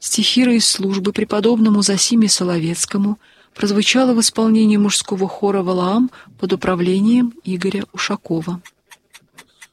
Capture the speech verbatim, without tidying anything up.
Стихира из службы преподобному Зосиме Соловецкому прозвучала в исполнении мужского хора «Валаам» под управлением Игоря Ушакова.